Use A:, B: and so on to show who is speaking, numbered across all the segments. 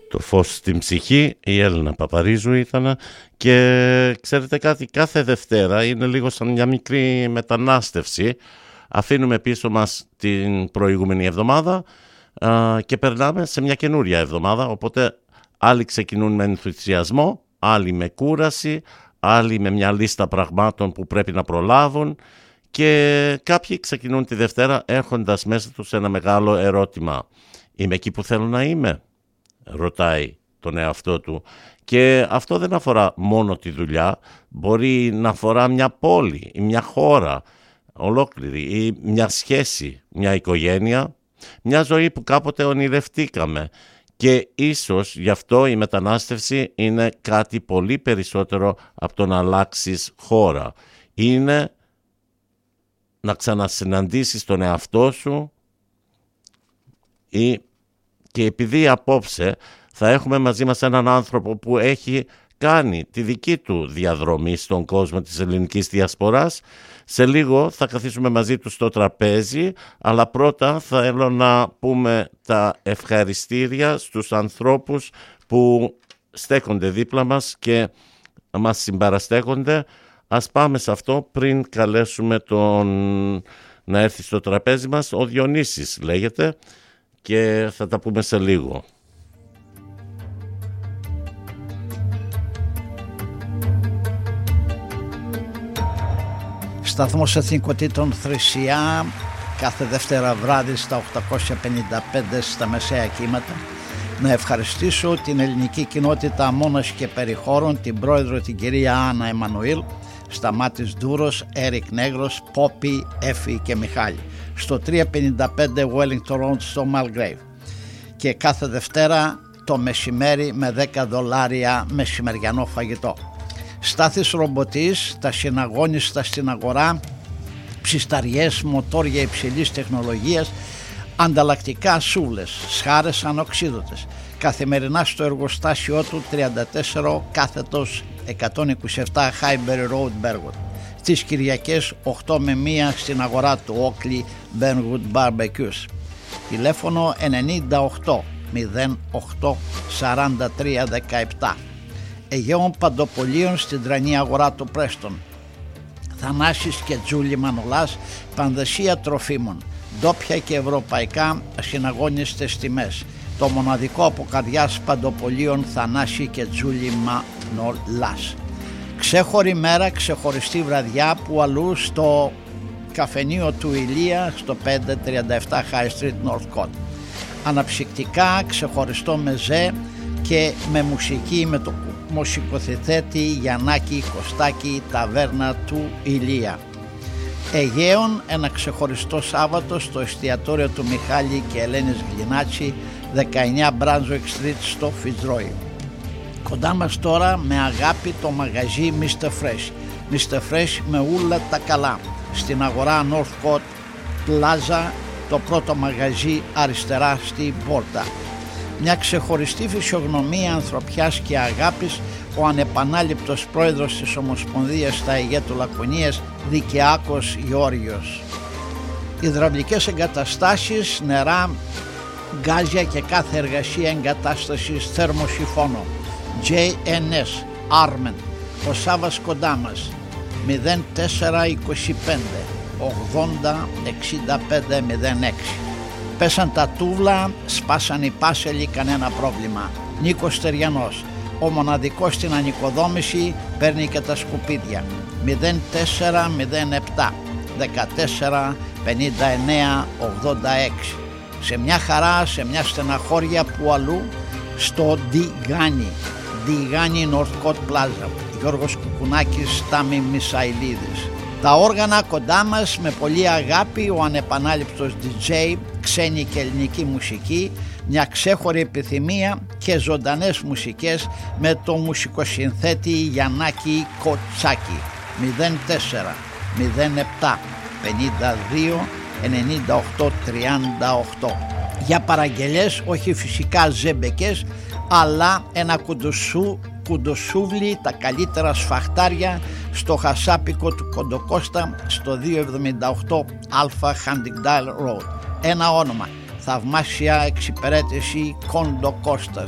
A: Το φως στην ψυχή, η Έλληνα Παπαρίζου ήταν. Και ξέρετε κάτι, κάθε Δευτέρα είναι λίγο σαν μια μικρή μετανάστευση. Αφήνουμε πίσω μας την προηγούμενη εβδομάδα και περνάμε σε μια καινούρια εβδομάδα. Οπότε άλλοι ξεκινούν με ενθουσιασμό, άλλοι με κούραση, άλλοι με μια λίστα πραγμάτων που πρέπει να προλάβουν και κάποιοι ξεκινούν τη Δευτέρα έχοντας μέσα τους ένα μεγάλο ερώτημα. Είμαι εκεί που θέλω να είμαι? Ρωτάει τον εαυτό του. Και αυτό δεν αφορά μόνο τη δουλειά, μπορεί να αφορά μια πόλη ή μια χώρα ολόκληρη ή μια σχέση, μια οικογένεια, μια ζωή που κάποτε ονειρευτήκαμε. Και ίσως γι' αυτό η μετανάστευση είναι κάτι πολύ περισσότερο από το να αλλάξεις χώρα. Είναι να ξανασυναντήσεις τον εαυτό σου και επειδή απόψε θα έχουμε μαζί μας έναν άνθρωπο που έχει κάνει τη δική του διαδρομή στον κόσμο της ελληνικής διασποράς. Σε λίγο θα καθίσουμε μαζί του στο τραπέζι, αλλά πρώτα θέλω να πούμε τα ευχαριστήρια στους ανθρώπους που στέκονται δίπλα μας και μας συμπαραστέκονται. Ας πάμε σε αυτό πριν καλέσουμε τον να έρθει στο τραπέζι μας. Ο Διονύσης λέγεται και θα τα πούμε σε λίγο.
B: Σταθμός Εθνικοτήτων Θρησιά, κάθε Δευτέρα βράδυ στα 855 στα μεσαία κύματα. Να ευχαριστήσω την ελληνική κοινότητα Αμώνας και Περιχώρων, την πρόεδρο την κυρία Άννα Εμμανουήλ, Σταμάτης Ντούρος, Έρικ Νέγρος, Πόπι, Έφη και Μιχάλη, στο 355 Wellington Road στο Malgrave. Και κάθε Δευτέρα το μεσημέρι με $10 μεσημεριανό φαγητό. Στάθης Ρομποτής, τα συναγώνιστα στην αγορά, ψισταριές, μοτόρια υψηλής τεχνολογίας, ανταλλακτικά σούβλες, σχάρες ανοξίδωτες. Καθημερινά στο εργοστάσιό του 34 κάθετος 127 Highbury Road, Bergwood. Τις Κυριακές 8 με 1 στην αγορά του Oakley Burnwood Barbecues. Τηλέφωνο 98 08 43 17. Αιγαίων Παντοπολίων στην τρανή αγορά του Πρέστον. Θανάσης και Τζούλη Μανολάς, πανδεσία τροφίμων, ντόπια και ευρωπαϊκά συναγώνιστες τιμές. Το μοναδικό από καρδιάς Παντοπολίων Θανάση και Τζούλη Μανολάς. Ξέχωρη μέρα, ξεχωριστή βραδιά που αλλού στο καφενείο του Ηλία στο 537 High Street Northcote. Αναψυκτικά, ξεχωριστό μεζέ και με μουσική με το μουσικοθετέτη Γιαννάκη Κωστάκη, ταβέρνα του Ηλία. Αιγαίων, ένα ξεχωριστό Σάββατο στο εστιατόριο του Μιχάλη και Ελένης Γλινάτσι, 19 Brunswick Street στο Fitzroy. Κοντά μας τώρα με αγάπη το μαγαζί Mr. Fresh. Mr. Fresh με ούλα τα καλά. Στην αγορά Northcote Plaza, το πρώτο μαγαζί αριστερά στη πόρτα. Μια ξεχωριστή φυσιογνωμία ανθρωπιάς και αγάπης, ο ανεπανάληπτος πρόεδρος της Ομοσπονδίας στα Αιγαίτου Λακωνίας, Δικαιάκος Γεώργιος. Υδραυλικές εγκαταστάσεις, νερά, γκάζια και κάθε εργασία εγκατάστασης θερμοσυφώνων. JNS Armen. Ο Σάββας κοντά μας. 0425 80 65 06. Πέσαν τα τούβλα, σπάσαν οι πάσελοι, κανένα πρόβλημα. Νίκος Τεριανός, ο μοναδικός στην ανοικοδόμηση, παίρνει και τα σκουπίδια. 0407 14 59 86. Σε μια χαρά, σε μια στεναχώρια που αλλού, στο Ντιγάνι Northcote Plaza. Γιώργος Κουκουνάκης, Τάμι Μισαηλίδης. Τα όργανα κοντά μας με πολύ αγάπη, ο ανεπανάληπτος DJ, ξένη και ελληνική μουσική, μια ξέχωρη επιθυμία και ζωντανές μουσικές με το μουσικοσυνθέτη Γιαννάκη Κοτσάκη. 04 07 52 98 38. Για παραγγελίες, όχι φυσικά ζεμπεκές, αλλά ένα κουντοσούβλι, τα καλύτερα σφαχτάρια στο χασάπικο του Κοντοκώστα στο 278 Alpha Huntingdale Road. Ένα όνομα, θαυμάσια εξυπηρέτηση Κοντοκώστας.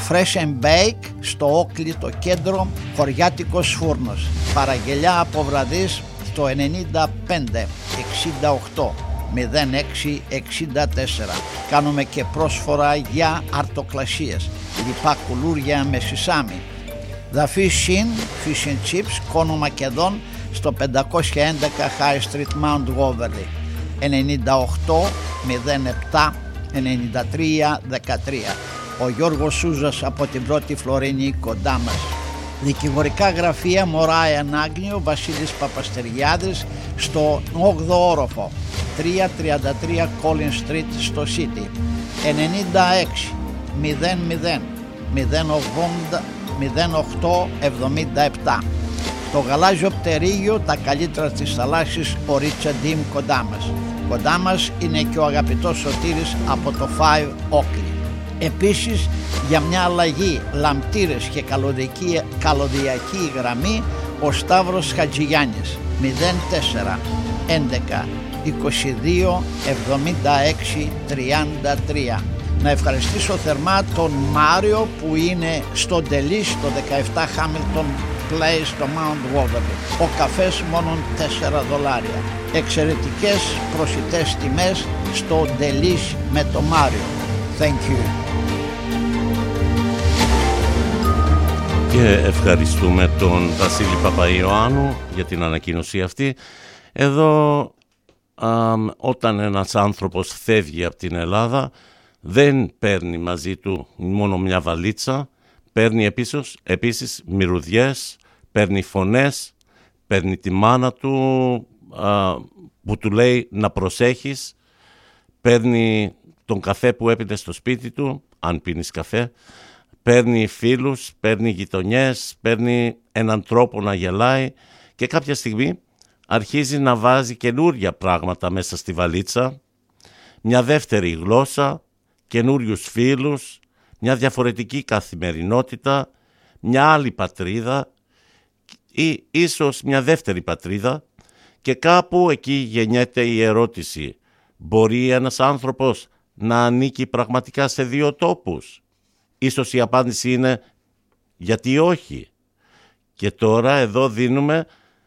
B: Fresh and Bake στο Όκλι, το κέντρο, χωριάτικος φούρνος. Παραγγελιά από βραδείς στο 95 68 06 64. Κάνουμε και πρόσφορα για αρτοκλασίες, λοιπά κουλούρια με σισάμι. The Fish Inn, Fish and Chips, Κόνο Μακεδόν στο 511 High Street, Mount Waverly. 98 07 93 13. Ο Γιώργος Σούζας από την Πρώτη Φλωρίνη, κοντά μας. Δικηγορικά γραφεία Μωράια Νάγνιο, Βασίλης Παπαστεριάδης στο 8ο όροφο, 333 Collins Street στο City. 96 00 080 08 77. Το γαλάζιο πτερίγιο, τα καλύτερα της θαλάσσης, ο Ρίτσαρντ Ντιμ, κοντά μας. Κοντά μας είναι και ο αγαπητός Σωτήρης από το 5 Oakley. Επίσης, για μια αλλαγή λαμπτήρες και καλωδιακή γραμμή, ο Σταύρος Χατζηγιάννης, 04 11 22 76 33. Να ευχαριστήσω θερμά τον Μάριο που είναι στο Ντελή, στο 17 Hamilton Place στο Mount Waverly. Ο καφές μόνον $4. Εξαιρετικές προσιτές τιμές στο Ντελή με το Μάριο. Thank you.
A: Και ευχαριστούμε τον Βασίλη Παπαϊωάννου για την ανακοίνωση αυτή. Εδώ όταν ένας άνθρωπος φεύγει από την Ελλάδα δεν παίρνει μαζί του μόνο μια βαλίτσα, παίρνει επίσης μυρωδιές, παίρνει φωνές, παίρνει τη μάνα του που του λέει να προσέχεις, παίρνει τον καφέ που έπινε στο σπίτι του, αν πίνεις καφέ, παίρνει φίλους, παίρνει γειτονιές, παίρνει έναν τρόπο να γελάει και κάποια στιγμή αρχίζει να βάζει καινούρια πράγματα μέσα στη βαλίτσα, μια δεύτερη γλώσσα, καινούριους φίλους, μια διαφορετική καθημερινότητα, μια άλλη πατρίδα ή ίσως μια δεύτερη πατρίδα και κάπου εκεί γεννιέται η ερώτηση: μπορεί ένας άνθρωπος να ανήκει πραγματικά σε δύο τόπους? Ίσως η απάντηση είναι γιατί όχι. Και τώρα εδώ δίνουμε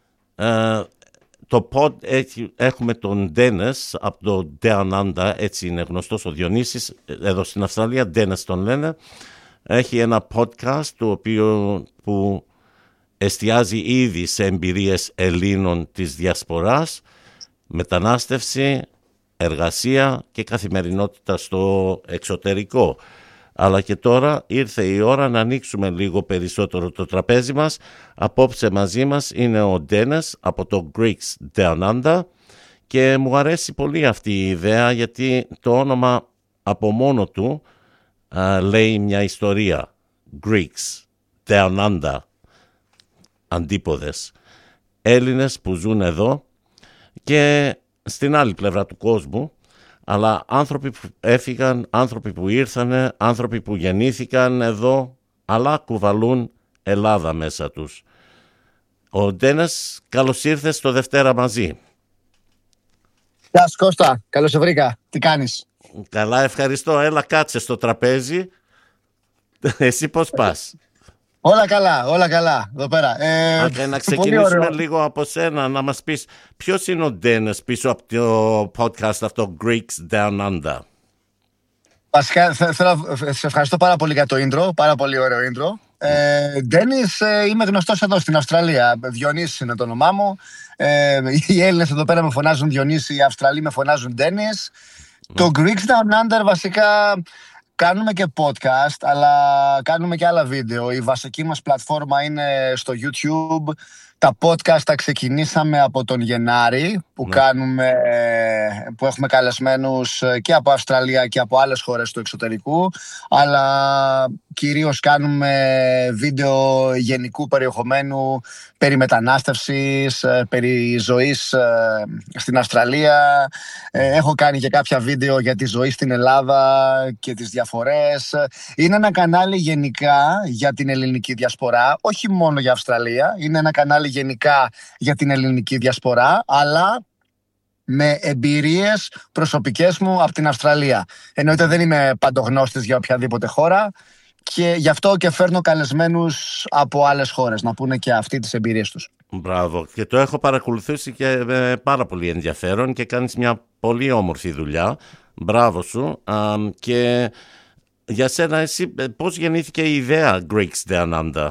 A: έχουμε τον Ντένες από το Down Under, έτσι είναι γνωστός ο Διονύσης, εδώ στην Αυστραλία Ντένες τον λένε. Έχει ένα podcast που εστιάζει ήδη σε εμπειρίες Ελλήνων της διασποράς, μετανάστευση, εργασία και καθημερινότητα στο εξωτερικό. Αλλά και τώρα ήρθε η ώρα να ανοίξουμε λίγο περισσότερο το τραπέζι μας. Απόψε μαζί μας είναι ο Ντένες από το Greeks Down Under και μου αρέσει πολύ αυτή η ιδέα γιατί το όνομα από μόνο του λέει μια ιστορία. Greeks Down Under, αντίποδες. Έλληνες που ζουν εδώ και στην άλλη πλευρά του κόσμου, αλλά άνθρωποι που έφυγαν, άνθρωποι που ήρθανε, άνθρωποι που γεννήθηκαν εδώ, αλλά κουβαλούν Ελλάδα μέσα τους. Ο Ντένες, καλώς ήρθες στο Δευτέρα μαζί.
C: Γεια σου Κώστα, καλώς σε βρήκα. Τι κάνεις?
A: Καλά, ευχαριστώ. Έλα κάτσε στο τραπέζι. Εσύ πώς πας?
C: Όλα καλά, όλα καλά. Εδώ πέρα.
A: Να ξεκινήσουμε λίγο από σένα, να μας πεις ποιος είναι ο Ντένες πίσω από το podcast αυτό Greeks Down Under.
C: Βασικά, σε ευχαριστώ πάρα πολύ για το intro, πάρα πολύ ωραίο intro. Ντένις, είμαι γνωστός εδώ στην Αυστραλία. Διονύσης είναι το όνομά μου. Οι Έλληνες εδώ πέρα με φωνάζουν Διονύση, οι Αυστραλοί με φωνάζουν Ντένις. Το Greeks Down Under βασικά... Κάνουμε και podcast, αλλά κάνουμε και άλλα βίντεο. Η βασική μας πλατφόρμα είναι στο YouTube. Τα podcast τα ξεκινήσαμε από τον Γενάρη, που έχουμε καλεσμένους και από Αυστραλία και από άλλες χώρες του εξωτερικού. Αλλά κυρίως κάνουμε βίντεο γενικού περιεχομένου περί μετανάστευσης, περί ζωής στην Αυστραλία. Έχω κάνει και κάποια βίντεο για τη ζωή στην Ελλάδα και τις διαφορές. Είναι ένα κανάλι γενικά για την ελληνική διασπορά, όχι μόνο για Αυστραλία. Είναι ένα κανάλι γενικά για την ελληνική διασπορά, αλλά με εμπειρίες προσωπικές μου από την Αυστραλία. Εννοείται δεν είμαι παντογνώστης για οποιαδήποτε χώρα. και γι' αυτό και φέρνω καλεσμένους από άλλες χώρες να πούνε και αυτοί τις εμπειρίες τους.
A: Μπράβο. Και το έχω παρακολουθήσει και με πάρα πολύ ενδιαφέρον και κάνεις μια πολύ όμορφη δουλειά. Μπράβο σου. Και για σένα, εσύ, πώς γεννήθηκε η ιδέα Greeks Down Under?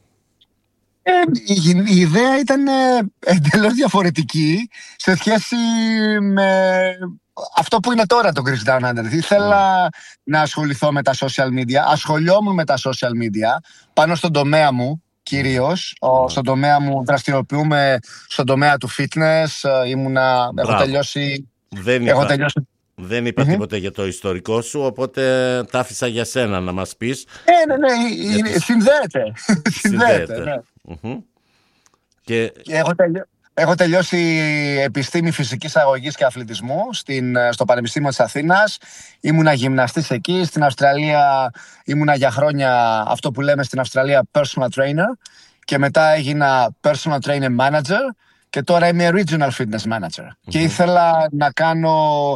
C: Η ιδέα ήταν εντελώς διαφορετική σε σχέση με αυτό που είναι τώρα το Greeks Down Under. Ήθελα να ασχοληθώ με τα social media, ασχολιόμουν με τα social media πάνω στον τομέα μου κυρίως. Στον τομέα μου δραστηριοποιούμε στον τομέα του fitness. Έχω τελειώσει.
A: Δεν είπα τίποτε για το ιστορικό σου, οπότε τα άφησα για σένα να μας πεις.
C: Ναι, συνδέεται. Ναι.
A: Και
C: έχω τελειώσει επιστήμη φυσικής αγωγής και αθλητισμού στο Πανεπιστήμιο της Αθήνας. Ήμουνα γυμναστής εκεί. Στην Αυστραλία ήμουνα για χρόνια αυτό που λέμε στην Αυστραλία personal trainer, και μετά έγινα personal trainer manager και τώρα είμαι regional fitness manager. Και ήθελα να κάνω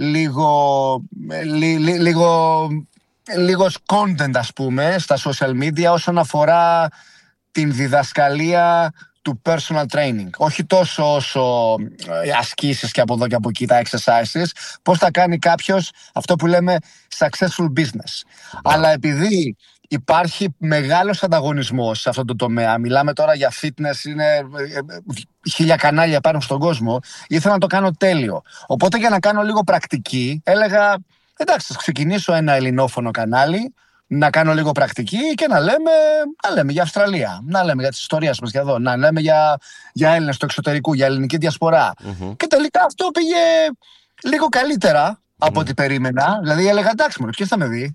C: λίγο content, ας πούμε, στα social media όσον αφορά την διδασκαλία του personal training. Όχι τόσο όσο ασκήσεις και από εδώ και από εκεί τα exercises, πώς θα κάνει κάποιος αυτό που λέμε successful business. Αλλά επειδή υπάρχει μεγάλος ανταγωνισμός σε αυτό το τομέα, μιλάμε τώρα για fitness, είναι 1000 κανάλια πάνω στον κόσμο, ήθελα να το κάνω τέλειο. Οπότε για να κάνω λίγο πρακτική, έλεγα εντάξει, θα ξεκινήσω ένα ελληνόφωνο κανάλι, να κάνω λίγο πρακτική και να λέμε για Αυστραλία, να λέμε για τις ιστορίες μας για εδώ, να λέμε για Έλληνες του εξωτερικού, για ελληνική διασπορά. Και τελικά αυτό πήγε λίγο καλύτερα από ό,τι περίμενα. Δηλαδή έλεγα εντάξει, ποιος θα με δει.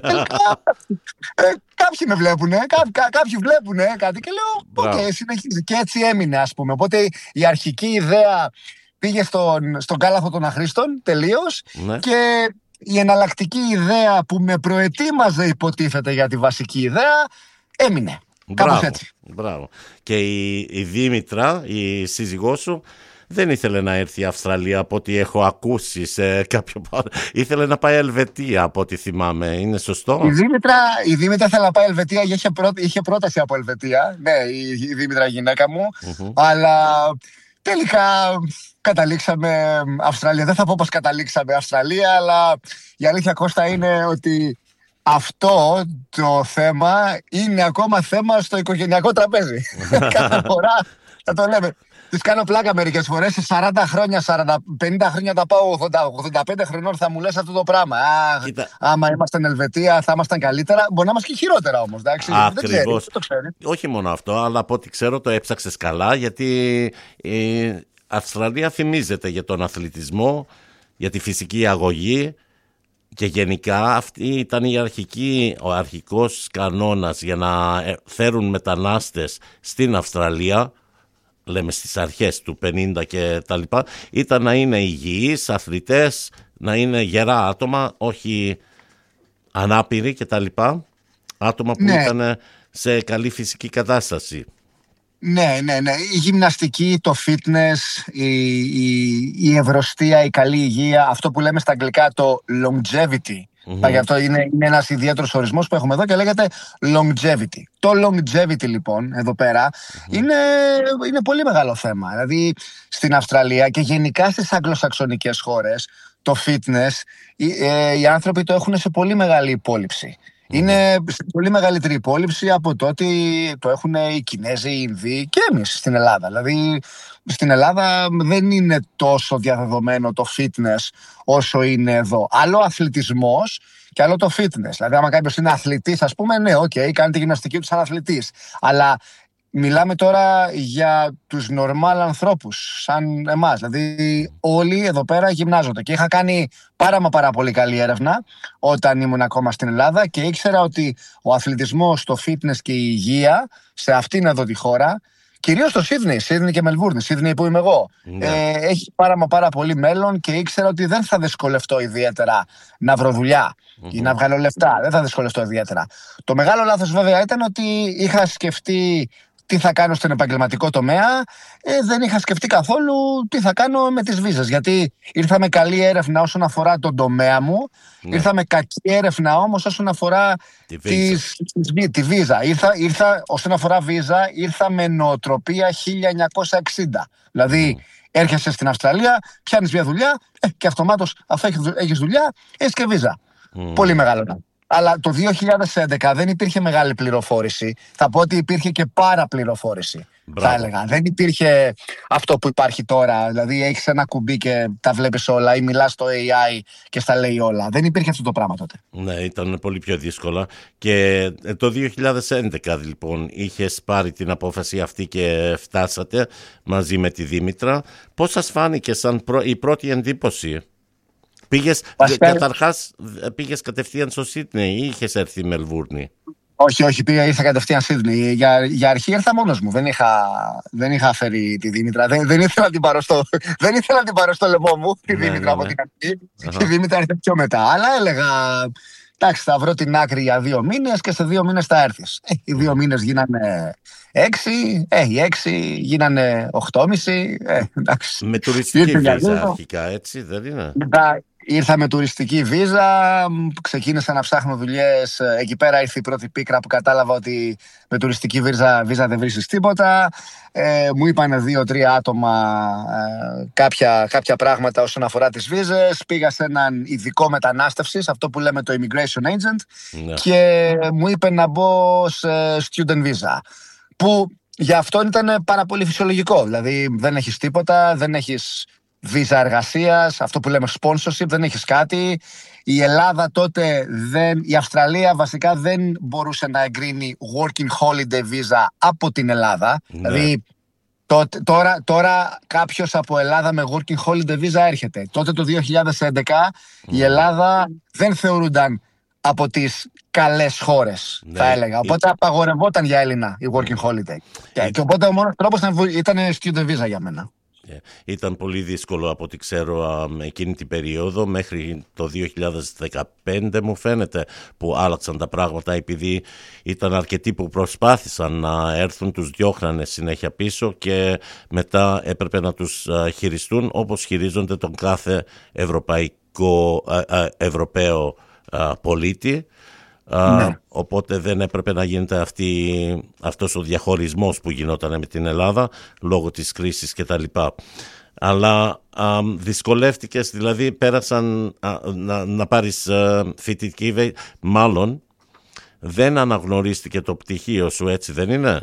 C: Κάποιοι με βλέπουνε, κάποιοι βλέπουνε κάτι και λέω okay, συνεχίζει. Και έτσι έμεινε, ας πούμε. Οπότε η αρχική ιδέα πήγε στον κάλαθο των αχρήστων τελείως, και η εναλλακτική ιδέα που με προετοίμαζε, υποτίθεται, για τη βασική ιδέα, έμεινε. Κάπως έτσι.
A: Μπράβο. Και η Δήμητρα, η σύζυγός σου, δεν ήθελε να έρθει η Αυστραλία από ό,τι έχω ακούσει σε κάποιο πάρο. Ήθελε να πάει Ελβετία από ό,τι θυμάμαι. Είναι σωστό?
C: Η Δήμητρα ήθελε να πάει Ελβετία, είχε πρόταση από Ελβετία. Ναι, η Δήμητρα γυναίκα μου. Αλλά τελικά καταλήξαμε Αυστραλία. Δεν θα πω πως καταλήξαμε Αυστραλία, αλλά η αλήθεια, Κώστα, είναι ότι αυτό το θέμα είναι ακόμα θέμα στο οικογενειακό τραπέζι. Κάθε φορά θα το λέμε. Τις κάνω πλάκα μερικές φορές. Σε 40 χρόνια, 50 χρόνια τα πάω, 85 χρονών θα μου λες αυτό το πράγμα. Άμα ήμασταν Ελβετία θα ήμασταν καλύτερα. Μπορεί να είμαστε και χειρότερα όμως.
A: Ακριβώς. Όχι μόνο αυτό, αλλά από ό,τι ξέρω το έψαξες καλά, γιατί η Αυστραλία θυμίζεται για τον αθλητισμό, για τη φυσική αγωγή. Και γενικά αυτή ήταν ο αρχικός κανόνας για να φέρουν μετανάστες στην Αυστραλία, λέμε στις αρχές του 50 και τα λοιπά, ήταν να είναι υγιείς αθλητές, να είναι γερά άτομα, όχι ανάπηροι και τα λοιπά, άτομα που ήταν σε καλή φυσική κατάσταση.
C: Ναι. Η γυμναστική, το fitness, η ευρωστία, η καλή υγεία, αυτό που λέμε στα αγγλικά το longevity. Γι' αυτό είναι ένας ιδιαίτερος ορισμός που έχουμε εδώ και λέγεται longevity. Το longevity, λοιπόν, εδώ πέρα είναι πολύ μεγάλο θέμα. Δηλαδή στην Αυστραλία και γενικά στις αγγλοσαξονικές χώρες το fitness οι άνθρωποι το έχουν σε πολύ μεγάλη υπόλοιψη. Είναι σε πολύ μεγαλύτερη υπόλοιψη από το ότι το έχουν οι Κινέζοι, οι Ινδοί και εμείς στην Ελλάδα. Δηλαδή στην Ελλάδα δεν είναι τόσο διαδεδομένο το fitness όσο είναι εδώ. Άλλο αθλητισμός και άλλο το fitness. Δηλαδή άμα κάποιος είναι αθλητής, ας πούμε, ναι, κάνει τη γυμναστική του σαν αθλητής. Αλλά μιλάμε τώρα για τους νορμάλ ανθρώπους, σαν εμάς. Δηλαδή όλοι εδώ πέρα γυμνάζονται. Και είχα κάνει πάρα πολύ καλή έρευνα όταν ήμουν ακόμα στην Ελλάδα και ήξερα ότι ο αθλητισμός, το fitness και η υγεία σε αυτήν εδώ τη χώρα, κυρίως στο Σίδνεϊ και Μελβούρνη, Σίδνεϊ που είμαι εγώ, έχει πάρα πολύ μέλλον, και ήξερα ότι δεν θα δυσκολευτώ ιδιαίτερα να βρω δουλειά ή να βγάλω λεφτά. Δεν θα δυσκολευτώ ιδιαίτερα. Το μεγάλο λάθος βέβαια ήταν ότι είχα σκεφτεί τι θα κάνω στον επαγγελματικό τομέα, δεν είχα σκεφτεί καθόλου τι θα κάνω με τις βίζες. Γιατί ήρθα με καλή έρευνα όσον αφορά τον τομέα μου, ήρθα με κακή έρευνα όμως όσον αφορά τη βίζα. Ήρθα όσον αφορά βίζα, ήρθα με νοοτροπία 1960. Δηλαδή, έρχεσαι στην Αυστραλία, πιάνεις μια δουλειά και αυτομάτως αφού έχεις δουλειά, έχεις και βίζα. Πολύ μεγάλο. Αλλά το 2011 δεν υπήρχε μεγάλη πληροφόρηση. Θα πω ότι υπήρχε και παραπληροφόρηση. Θα έλεγα. Δεν υπήρχε αυτό που υπάρχει τώρα. Δηλαδή έχεις ένα κουμπί και τα βλέπεις όλα ή μιλάς στο AI και στα λέει όλα. Δεν υπήρχε αυτό το πράγμα τότε.
A: Ναι, ήταν πολύ πιο δύσκολα. Και το 2011 λοιπόν είχες πάρει την απόφαση αυτή και φτάσατε μαζί με τη Δήμητρα. Πώς σας φάνηκε σαν η πρώτη εντύπωση? Καταρχάς πήγες κατευθείαν στο Σίδνεϊ ή είχες έρθει στη Μελβούρνη?
C: Όχι, ήρθα κατευθείαν Σίδνεϊ. Για αρχή ήρθα μόνος μου. Δεν είχα φέρει τη Δήμητρα. Δεν ήθελα να την πάρω στο λαιμό μου τη Δήμητρα από την αρχή. Η Δήμητρα ήρθε πιο μετά. Αλλά έλεγα, εντάξει, θα βρω την άκρη για 2 μήνες και σε 2 μήνες θα έρθεις. Οι 2 μήνες γίνανε 6, οι 6 γίνανε 8,5.
A: Με τουριστική βίζα αρχικά, έτσι δεν είναι?
C: Ήρθα με τουριστική βίζα, ξεκίνησα να ψάχνω δουλειές. Εκεί πέρα ήρθε η πρώτη πίκρα που κατάλαβα ότι με τουριστική βίζα δεν βρίσκεις τίποτα. Μου είπαν 2-3 άτομα κάποια πράγματα όσον αφορά τις βίζες. Πήγα σε έναν ειδικό μετανάστευσης, αυτό που λέμε το immigration agent, και μου είπε να μπω σε student visa. Που για αυτόν ήταν πάρα πολύ φυσιολογικό. Δηλαδή δεν έχεις τίποτα, δεν έχεις βίζα εργασίας, αυτό που λέμε sponsorship, δεν έχεις κάτι. Η Ελλάδα τότε η Αυστραλία βασικά δεν μπορούσε να εγκρίνει working holiday visa από την Ελλάδα. Δηλαδή τώρα κάποιος από Ελλάδα με working holiday visa έρχεται. Τότε το 2011 η Ελλάδα δεν θεωρούνταν από τις καλές χώρες, θα έλεγα. Οπότε απαγορευόταν για Έλληνα η working holiday. Και οπότε ο μόνος τρόπος ήταν student visa για μένα.
A: Ήταν πολύ δύσκολο από ό,τι ξέρω εκείνη την περίοδο μέχρι το 2015 μου φαίνεται που άλλαξαν τα πράγματα, επειδή ήταν αρκετοί που προσπάθησαν να έρθουν, τους διώχνανε συνέχεια πίσω και μετά έπρεπε να τους χειριστούν όπως χειρίζονται τον κάθε Ευρωπαίο πολίτη. Οπότε δεν έπρεπε να γίνεται αυτός ο διαχωρισμός που γινόταν με την Ελλάδα λόγω της κρίσης και τα λοιπά. Αλλά δυσκολεύτηκες, δηλαδή πέρασαν να πάρεις φοιτητική, μάλλον δεν αναγνωρίστηκε το πτυχίο σου, έτσι δεν είναι?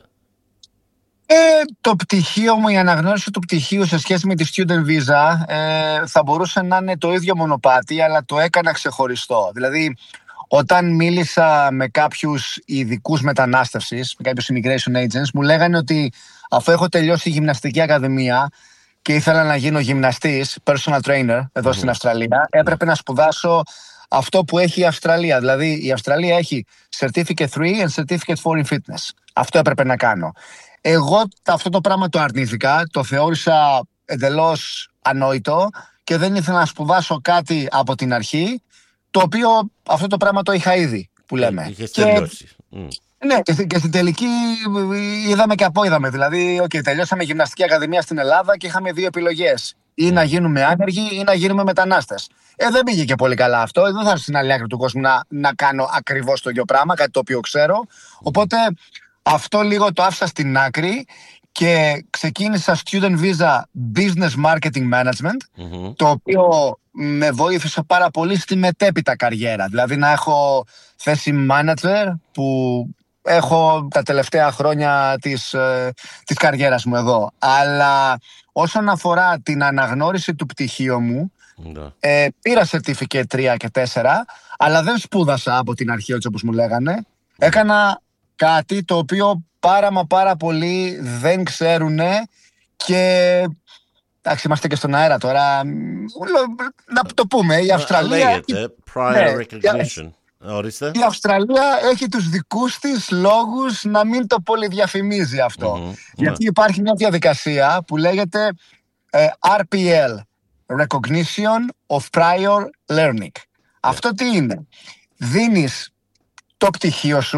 C: Το πτυχίο μου, η αναγνώριση του πτυχίου σε σχέση με τη student visa θα μπορούσε να είναι το ίδιο μονοπάτι, αλλά το έκανα ξεχωριστό. Δηλαδή όταν μίλησα με κάποιους ειδικούς μετανάστευσης, με κάποιους immigration agents, μου λέγανε ότι αφού έχω τελειώσει γυμναστική ακαδημία και ήθελα να γίνω γυμναστής, personal trainer εδώ στην Αυστραλία, έπρεπε να σπουδάσω αυτό που έχει η Αυστραλία. Δηλαδή η Αυστραλία έχει Certificate 3 and Certificate 4 in Fitness. Αυτό έπρεπε να κάνω. Εγώ αυτό το πράγμα το αρνήθηκα, το θεώρησα εντελώς ανόητο και δεν ήθελα να σπουδάσω κάτι από την αρχή, το οποίο αυτό το πράγμα το είχα ήδη, που λέμε.
A: Είχες τελειώσει.
C: Ναι, και στην τελική είδαμε και απόειδαμε. Δηλαδή, τελειώσαμε γυμναστική ακαδημία στην Ελλάδα και είχαμε 2 επιλογές. Ή να γίνουμε άνεργοι ή να γίνουμε μετανάστες. Δεν πήγε και πολύ καλά αυτό. Δεν θα έρθω στην άλλη άκρη του κόσμου να κάνω ακριβώς το ίδιο πράγμα, κάτι το οποίο ξέρω. Οπότε αυτό λίγο το άφησα στην άκρη και ξεκίνησα student visa business marketing management, το οποίο με βοήθησε πάρα πολύ στη μετέπειτα καριέρα. Δηλαδή να έχω θέση manager που έχω τα τελευταία χρόνια της καριέρας μου εδώ. Αλλά όσον αφορά την αναγνώριση του πτυχίου μου, πήρα certificate 3 και 4, αλλά δεν σπούδασα από την αρχή έτσι όπως μου λέγανε. Έκανα κάτι το οποίο πάρα πολλοί δεν ξέρουνε και εντάξει, είμαστε και στον αέρα τώρα. Να το πούμε, η Αυστραλία...
A: Λέγεται prior recognition.
C: Η Αυστραλία έχει τους δικούς της λόγους να μην το πολυδιαφημίζει αυτό. Γιατί υπάρχει μια διαδικασία που λέγεται RPL, Recognition of Prior Learning. Αυτό τι είναι? Δίνεις το πτυχίο σου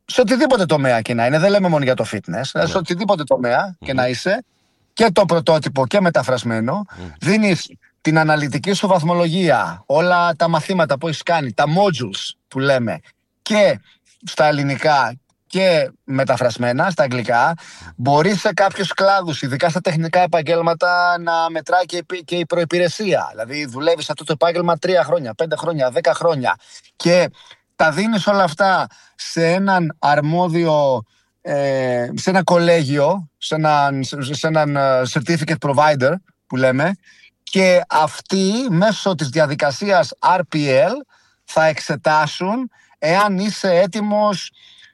C: σε οτιδήποτε τομέα και να είναι, δεν λέμε μόνο για το fitness, σε οτιδήποτε τομέα και να είσαι, και το πρωτότυπο και μεταφρασμένο, δίνεις την αναλυτική σου βαθμολογία, όλα τα μαθήματα που έχεις κάνει, τα modules που λέμε, και στα ελληνικά και μεταφρασμένα στα αγγλικά, μπορεί σε κάποιους κλάδους, ειδικά στα τεχνικά επαγγέλματα, να μετράει και η προϋπηρεσία. Δηλαδή δουλεύεις σε αυτό το επάγγελμα 3 χρόνια, 5 χρόνια, 10 χρόνια και τα δίνεις όλα σε έναν αρμόδιο, σε ένα κολέγιο, σε έναν certificate provider που λέμε, και αυτοί μέσω της διαδικασίας RPL θα εξετάσουν εάν είσαι έτοιμος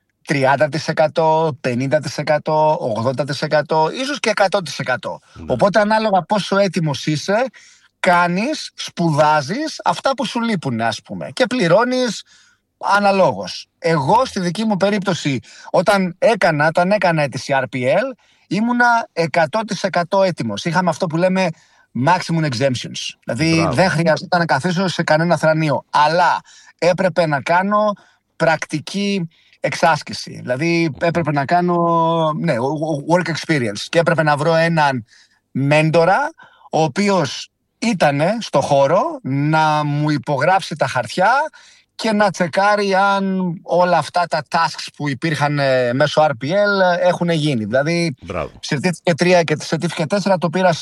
C: 30%, 50%, 80%, ίσως και 100%. Οπότε ανάλογα πόσο έτοιμος είσαι, σπουδάζεις αυτά που σου λείπουν, ας πούμε, και πληρώνεις αναλόγως. Εγώ στη δική μου περίπτωση, όταν έκανα αίτηση RPL, ήμουνα 100% έτοιμος. Είχαμε αυτό που λέμε maximum exemptions. Δηλαδή δεν χρειαζόταν να καθίσω σε κανένα θρανείο. Αλλά έπρεπε να κάνω πρακτική εξάσκηση. Δηλαδή έπρεπε να κάνω work experience. Και έπρεπε να βρω έναν μέντορα, ο οποίος ήταν στο χώρο, να μου υπογράψει τα χαρτιά και να τσεκάρει αν όλα αυτά τα tasks που υπήρχαν μέσω RPL έχουν γίνει. Δηλαδή, Certificate 3 και Certificate 4 το πήρα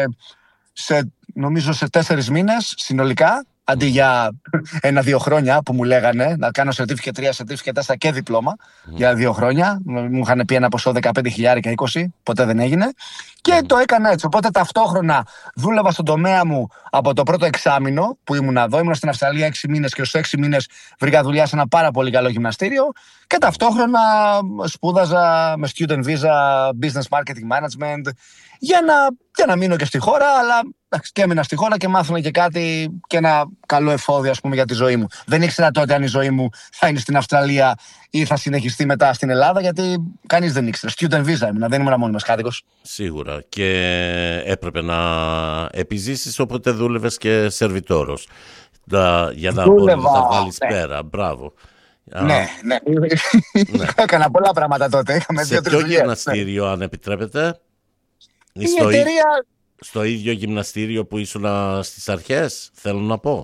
C: νομίζω σε 4 μήνες συνολικά, αντί για 1-2 χρόνια που μου λέγανε να κάνω Certificate 3, Certificate 4 και διπλώμα για 2 χρόνια. Μου είχαν πει ένα ποσό 15.000 και 20, ποτέ δεν έγινε. Και το έκανα έτσι. Οπότε ταυτόχρονα δούλευα στον τομέα μου από το πρώτο εξάμηνο που ήμουν εδώ. Ήμουν στην Αυστραλία 6 μήνες και στους 6 μήνες βρήκα δουλειά σε ένα πάρα πολύ καλό γυμναστήριο. Και ταυτόχρονα σπούδαζα με student visa business marketing management για να μείνω και στη χώρα, αλλά και έμεινα στη χώρα και μάθουμε και κάτι, και ένα καλό εφόδιο, ας πούμε, για τη ζωή μου. Δεν ήξερα τότε αν η ζωή μου θα είναι στην Αυστραλία ή θα συνεχιστεί μετά στην Ελλάδα, γιατί κανείς δεν ήξερε. Student visa ήμουν, δεν ήμουν μόνιμος κάτοικος.
A: Σίγουρα. Και έπρεπε να επιζήσεις, οπότε δούλευες και σερβιτόρος. Για να μπορείς να τα βάλεις πέρα. Μπράβο.
C: Ναι. Έκανα πολλά πράγματα τότε. Είχαμε 2-3
A: δουλειές. Σε ποιο γυμναστήριο, αν επιτρέπετε? Στο ίδιο γυμναστήριο που ήσουν στις αρχές, θέλω να πω.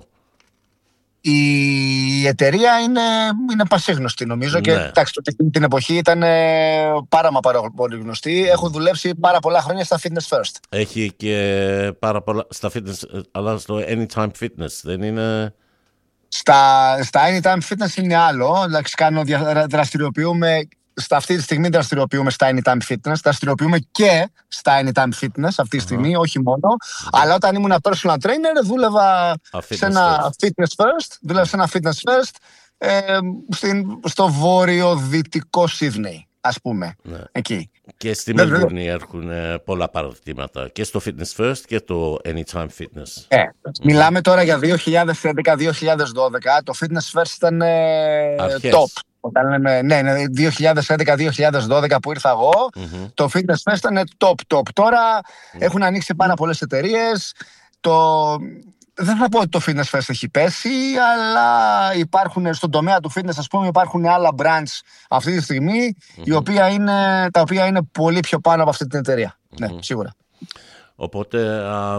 C: Η εταιρεία είναι πασίγνωστη, νομίζω. Και εντάξει, την εποχή ήταν πάρα πολύ γνωστή. Έχω δουλέψει πάρα πολλά χρόνια στα Fitness First.
A: Έχει και πάρα πολλά στα Fitness, αλλά στο Anytime Fitness δεν είναι?
C: Στα Anytime Fitness είναι άλλο. Εντάξει, δραστηριοποιούμε. Αυτή τη στιγμή δραστηριοποιούμε στα Anytime Fitness, δραστηριοποιούμε και στα Anytime Fitness αυτή τη στιγμή, όχι μόνο. Αλλά όταν ήμουν personal trainer, δούλευα σε ένα Fitness First, στο βόρειο-δυτικό Σίδνεϊ, ας πούμε. Ναι. Εκεί.
A: Και στη Μελβούρνη έρχουν πολλά παραδείγματα και στο Fitness First και το Anytime Fitness.
C: Μιλάμε τώρα για 2011-2012. Το Fitness First ήταν top. Όταν λέμε, 2011-2012 που ήρθα εγώ, το Fitness Fest ήταν top. Τώρα έχουν ανοίξει πάρα πολλές εταιρείες. Δεν θα πω ότι το Fitness Fest έχει πέσει, αλλά υπάρχουν στον τομέα του fitness, ας πούμε, υπάρχουν άλλα brands αυτή τη στιγμή, τα οποία είναι πολύ πιο πάνω από αυτή την εταιρεία. Ναι, σίγουρα.
A: Οπότε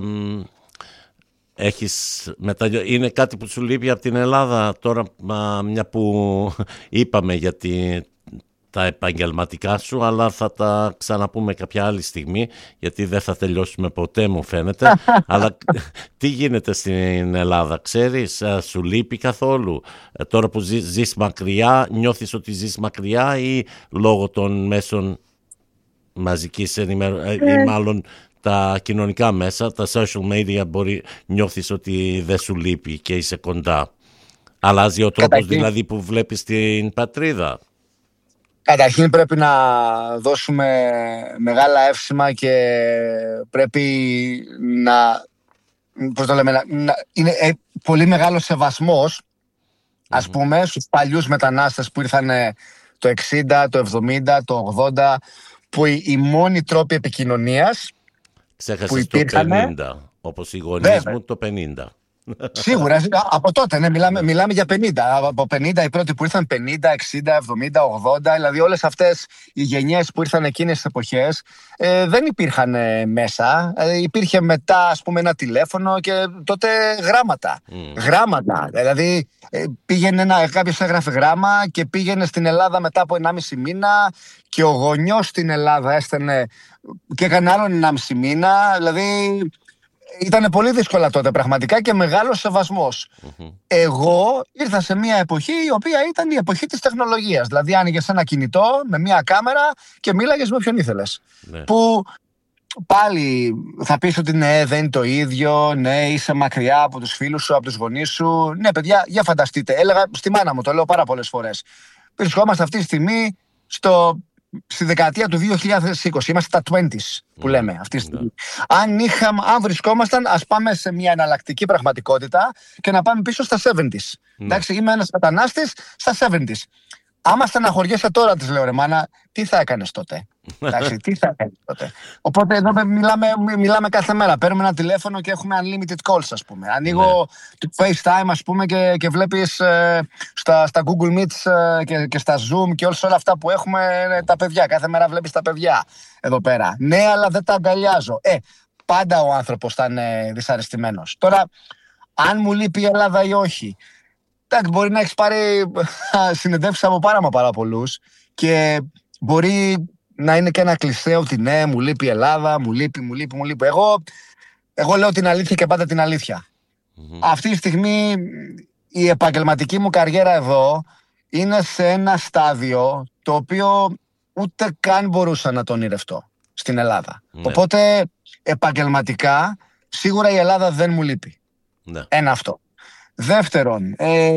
A: είναι κάτι που σου λείπει από την Ελλάδα τώρα, μια που είπαμε για τα επαγγελματικά σου, αλλά θα τα ξαναπούμε κάποια άλλη στιγμή, γιατί δεν θα τελειώσουμε ποτέ, μου φαίνεται. Αλλά τι γίνεται στην Ελλάδα, ξέρεις, σου λείπει καθόλου? Τώρα που ζεις μακριά, νιώθεις ότι ζεις μακριά, ή λόγω των μέσων μαζικής ενημέρωσης, ή μάλλον τα κοινωνικά μέσα, τα social media, νιώθεις ότι δεν σου λείπει και είσαι κοντά? Αλλάζει ο τρόπος δηλαδή που βλέπεις την πατρίδα?
C: Καταρχήν πρέπει να δώσουμε μεγάλα εύσημα και πρέπει είναι πολύ μεγάλο σεβασμός, ας πούμε, στους παλιούς μετανάστες που ήρθαν το 60, το 70, το 80, που οι μόνοι τρόποι επικοινωνίας
A: ξέχασες το 50, όπως οι γονείς μου το 50.
C: Σίγουρα, από τότε, ναι, μιλάμε για 50. Από 50 οι πρώτοι που ήρθαν, 50, 60, 70, 80, δηλαδή όλες αυτές οι γενιές που ήρθαν εκείνες τις εποχές δεν υπήρχαν μέσα. Υπήρχε μετά, ας πούμε, ένα τηλέφωνο και τότε γράμματα. Γράμματα. Δηλαδή κάποιος έγραφε γράμμα και πήγαινε στην Ελλάδα μετά από 1,5 μήνα και ο γονιός στην Ελλάδα έστελνε και έκανε άλλον 1,5 μήνα. Δηλαδή ήταν πολύ δύσκολα τότε πραγματικά και μεγάλος σεβασμός. Εγώ ήρθα σε μια εποχή η οποία ήταν η εποχή της τεχνολογίας. Δηλαδή άνοιγες ένα κινητό με μια κάμερα και μίλαγες με όποιον ήθελες. Που πάλι θα πεις ότι ναι, δεν είναι το ίδιο, ναι, είσαι μακριά από τους φίλους σου, από τους γονείς σου. Ναι, παιδιά, για φανταστείτε. Έλεγα στη μάνα μου, το λέω πάρα πολλές φορές. Βρισκόμαστε αυτή τη στιγμή στη δεκαετία του 2020. Είμαστε στα 20s που λέμε αυτή τη στιγμή. Αν βρισκόμασταν, ας πάμε σε μια εναλλακτική πραγματικότητα και να πάμε πίσω στα 70s. Εντάξει, είμαι ένας μετανάστης στα 70s. Άμα στεναχωριέσαι τώρα, της λέω, ρε μάνα, τι θα έκανες τότε? Εντάξει, τι θα έκανες τότε? Οπότε εδώ μιλάμε κάθε μέρα. Παίρνουμε ένα τηλέφωνο και έχουμε unlimited calls, ας πούμε. Ανοίγω το FaceTime, ας πούμε, και βλέπεις στα Google Meets και στα Zoom και όλα αυτά που έχουμε τα παιδιά. Κάθε μέρα βλέπεις τα παιδιά εδώ πέρα. Ναι, αλλά δεν τα αγκαλιάζω. Πάντα ο άνθρωπος θα είναι δυσαρεστημένος. Τώρα, αν μου λείπει η Ελλάδα ή όχι. Εντάξει, μπορεί να έχεις πάρει συνεντεύξεις από πάρα πολλούς και μπορεί να είναι και ένα κλισέ ότι ναι, μου λείπει η Ελλάδα, μου λείπει. Εγώ λέω την αλήθεια και πάντα την αλήθεια. Αυτή τη στιγμή η επαγγελματική μου καριέρα εδώ είναι σε ένα στάδιο το οποίο ούτε καν μπορούσα να το ονειρευτώ στην Ελλάδα. Οπότε επαγγελματικά σίγουρα η Ελλάδα δεν μου λείπει. Ένα αυτό. Δεύτερον,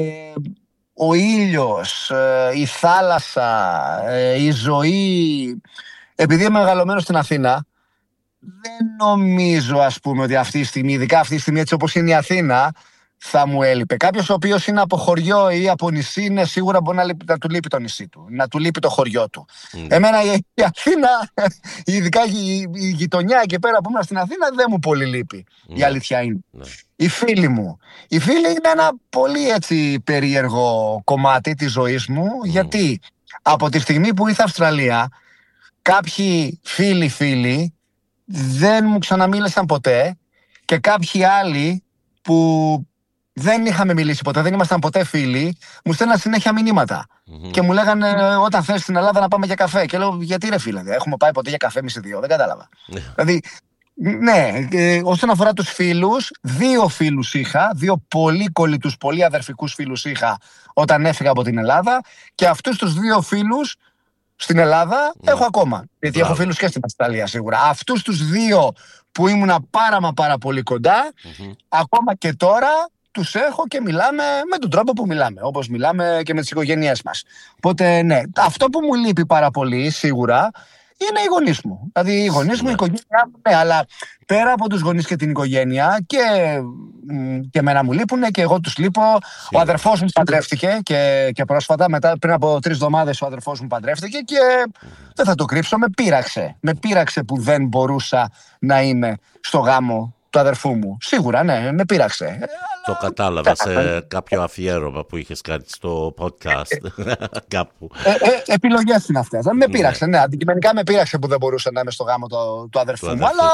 C: ο ήλιος, η θάλασσα, η ζωή. Επειδή είμαι μεγαλωμένος στην Αθήνα, δεν νομίζω, ας πούμε, ότι αυτή τη στιγμή, ειδικά αυτή τη στιγμή έτσι όπως είναι η Αθήνα, θα μου έλειπε. Κάποιος ο οποίος είναι από χωριό ή από νησί, ναι, σίγουρα μπορεί να του λείπει το νησί του, να του λείπει το χωριό του. Εμένα η Αθήνα, ειδικά η γειτονιά εκεί πέρα που ήμουν στην Αθήνα, δεν μου πολύ λείπει. Η αλήθεια είναι. Οι φίλοι μου. Οι φίλοι είναι ένα πολύ έτσι περίεργο κομμάτι της ζωής μου, γιατί από τη στιγμή που ήρθα Αυστραλία, κάποιοι φίλοι δεν μου ξαναμίλησαν ποτέ και κάποιοι άλλοι που δεν είχαμε μιλήσει ποτέ, δεν ήμασταν ποτέ φίλοι, μου στέλναν συνέχεια μηνύματα. Και μου λέγανε όταν θες στην Ελλάδα να πάμε για καφέ. Και λέω, γιατί ρε φίλε, έχουμε πάει ποτέ για καφέ εμείς οι δύο? Δεν κατάλαβα. Δηλαδή, ναι, όσον αφορά τους φίλους, 2 φίλους είχα, 2 πολύ κολλητούς, πολύ αδερφικούς φίλους είχα όταν έφυγα από την Ελλάδα και αυτούς τους 2 φίλους στην Ελλάδα έχω ακόμα. Γιατί έχω φίλους και στην Αυστραλία σίγουρα. Αυτούς τους 2 που ήμουνα πάρα πολύ κοντά, ακόμα και τώρα τους έχω και μιλάμε με τον τρόπο που μιλάμε, όπως μιλάμε και με τις οικογένειές μας. Οπότε ναι, αυτό που μου λείπει πάρα πολύ σίγουρα είναι οι γονείς μου. Δηλαδή οι γονείς μου, η οικογένειά μου, ναι, αλλά πέρα από τους γονείς και την οικογένεια και εμένα μου λείπουν και εγώ τους λείπω. Ο αδερφός μου παντρεύτηκε και πρόσφατα, πριν από 3 εβδομάδες ο αδερφός μου παντρεύτηκε και δεν θα το κρύψω, με πείραξε που δεν μπορούσα να είμαι στο γάμο του αδερφού μου. Σίγουρα, ναι, με πείραξε.
A: Το κατάλαβα σε κάποιο αφιέρωμα που είχες κάνει στο podcast. Κάπου.
C: Επιλογές είναι αυτές. Με πείραξε, ναι. Αντικειμενικά με πείραξε που δεν μπορούσα να είμαι στο γάμο του αδερφού μου. Αλλά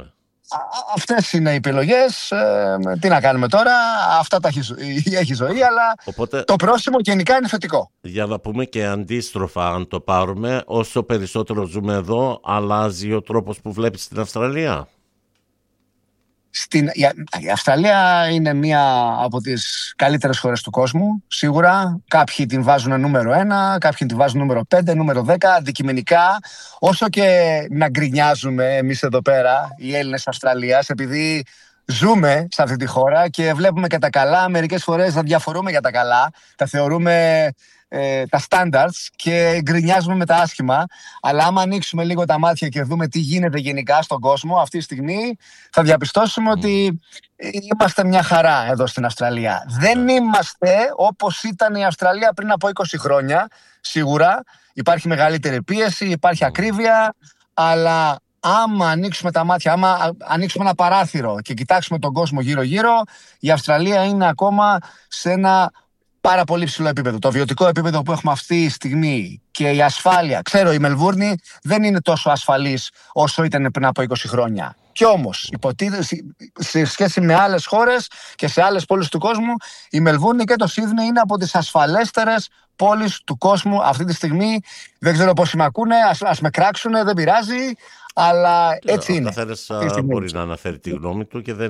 C: αυτές είναι οι επιλογές. Τι να κάνουμε τώρα. Αυτά τα έχει ζωή, αλλά οπότε, το πρόσημο γενικά είναι θετικό.
A: Για να πούμε και αντίστροφα, αν το πάρουμε, όσο περισσότερο ζούμε εδώ, αλλάζει ο τρόπος που βλέπεις την Αυστραλία.
C: Η Αυστραλία είναι μία από τις καλύτερες χώρες του κόσμου, σίγουρα. Κάποιοι την βάζουν νούμερο 1, κάποιοι την βάζουν νούμερο 5, νούμερο 10. Αντικειμενικά, όσο και να γκρινιάζουμε εμείς εδώ πέρα, οι Έλληνες Αυστραλίας, επειδή ζούμε σε αυτή τη χώρα και βλέπουμε και τα καλά, μερικές φορές θα διαφορούμε για τα καλά, τα θεωρούμε τα standards και γκρινιάζουμε με τα άσχημα, αλλά άμα ανοίξουμε λίγο τα μάτια και δούμε τι γίνεται γενικά στον κόσμο αυτή τη στιγμή, θα διαπιστώσουμε ότι είμαστε μια χαρά εδώ στην Αυστραλία. Δεν είμαστε όπως ήταν η Αυστραλία πριν από 20 χρόνια, σίγουρα. Υπάρχει μεγαλύτερη πίεση, υπάρχει ακρίβεια, αλλά άμα ανοίξουμε τα μάτια, άμα ανοίξουμε ένα παράθυρο και κοιτάξουμε τον κόσμο γύρω-γύρω, η Αυστραλία είναι ακόμα σε ένα πάρα πολύ ψηλό επίπεδο. Το βιωτικό επίπεδο που έχουμε αυτή τη στιγμή και η ασφάλεια. Ξέρω, η Μελβούρνη δεν είναι τόσο ασφαλής όσο ήταν πριν από 20 χρόνια. Κι όμως, σε σχέση με άλλες χώρες και σε άλλες πόλεις του κόσμου, η Μελβούρνη και το Σίδνεϊ είναι από τις ασφαλέστερες πόλεις του κόσμου αυτή τη στιγμή. Δεν ξέρω πόσοι με ακούνε, ας με κράξουνε, δεν πειράζει, αλλά έτσι είναι.
A: Ο καθένας μπορεί να αναφέρει τη γνώμη του και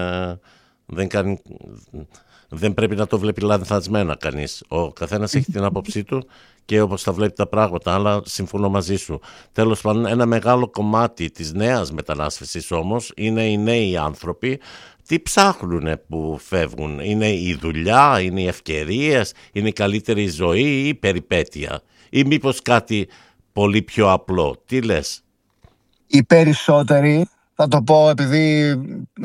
A: δεν πρέπει να το βλέπει λανθασμένα κανείς. Ο καθένας έχει την άποψή του και όπως τα βλέπει τα πράγματα, αλλά συμφωνώ μαζί σου. Τέλος πάντων, ένα μεγάλο κομμάτι της νέας μετανάστευσης όμως είναι οι νέοι άνθρωποι. Τι ψάχνουν που φεύγουν? Είναι η δουλειά, είναι οι ευκαιρίες, είναι η καλύτερη ζωή ή η περιπέτεια? Ή μήπως κάτι πολύ πιο απλό? Τι λες?
C: Οι περισσότεροι, θα το πω επειδή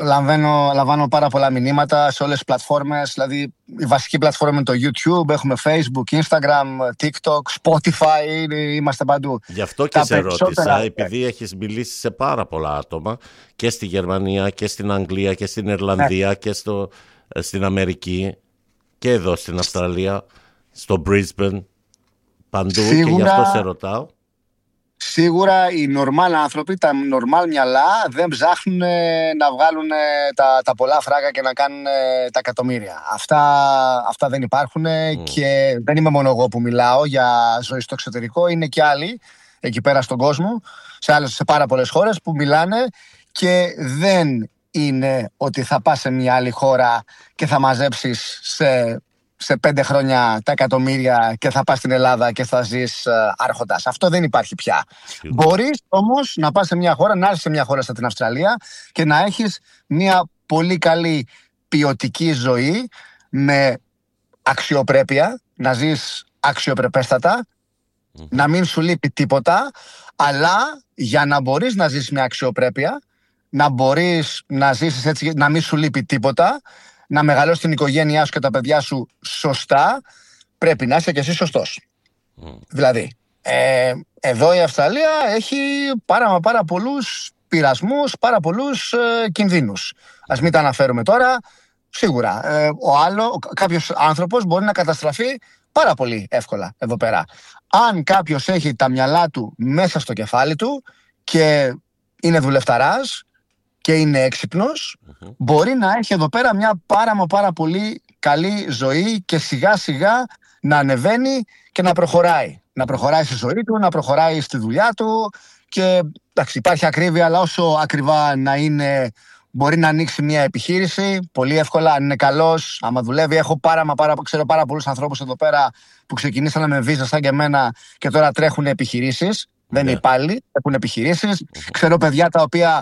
C: λαμβάνω πάρα πολλά μηνύματα σε όλες τις πλατφόρμες. Δηλαδή η βασική πλατφόρμα είναι το YouTube, έχουμε Facebook, Instagram, TikTok, Spotify, είμαστε παντού.
A: Γι' αυτό και σε ρώτησα, επειδή έχεις μιλήσει σε πάρα πολλά άτομα και στη Γερμανία και στην Αγγλία και στην Ιρλανδία και στην Αμερική και εδώ στην Αυστραλία, στο Brisbane, παντού. Σίγουρα, και γι' αυτό σε ρωτάω.
C: Σίγουρα οι normal άνθρωποι, τα normal μυαλά δεν ψάχνουν να βγάλουν τα πολλά φράγκα και να κάνουν τα εκατομμύρια. Αυτά δεν υπάρχουν και δεν είμαι μόνο εγώ που μιλάω για ζωή στο εξωτερικό. Είναι και άλλοι εκεί πέρα στον κόσμο, σε πάρα πολλές χώρες που μιλάνε και δεν είναι ότι θα πας σε μια άλλη χώρα και θα μαζέψεις σε 5 χρόνια τα εκατομμύρια και θα πας στην Ελλάδα και θα ζεις άρχοντας. Αυτό δεν υπάρχει πια. Μπορείς όμως να πας σε μια χώρα, να έρθεις σε μια χώρα σαν την Αυστραλία και να έχεις μια πολύ καλή ποιοτική ζωή με αξιοπρέπεια, να ζεις αξιοπρεπέστατα, να μην σου λείπει τίποτα, αλλά για να μπορείς να ζεις με αξιοπρέπεια, να μπορείς να ζήσεις έτσι, να μην σου λείπει τίποτα, να μεγαλώσεις την οικογένειά σου και τα παιδιά σου σωστά, πρέπει να είσαι και εσύ σωστός. Δηλαδή, εδώ η Αυστραλία έχει πάρα πολλούς πειρασμούς, πάρα πολλούς κινδύνους. Ας μην τα αναφέρουμε τώρα. Σίγουρα, κάποιος άνθρωπος μπορεί να καταστραφεί πάρα πολύ εύκολα εδώ πέρα. Αν κάποιος έχει τα μυαλά του μέσα στο κεφάλι του και είναι δουλευταράς και είναι έξυπνος, μπορεί να έχει εδώ πέρα μια πάρα πολύ καλή ζωή και σιγά σιγά να ανεβαίνει και να προχωράει. Να προχωράει στη ζωή του, να προχωράει στη δουλειά του και εντάξει, υπάρχει ακρίβεια, αλλά όσο ακριβά να είναι, μπορεί να ανοίξει μια επιχείρηση πολύ εύκολα, αν είναι καλός, άμα δουλεύει. Ξέρω πάρα πολλούς ανθρώπους εδώ πέρα που ξεκινήσανε με βίζα σαν και εμένα και τώρα τρέχουν επιχειρήσεις. Δεν είναι υπάλληλοι, έχουν επιχειρήσεις. Ξέρω παιδιά τα οποία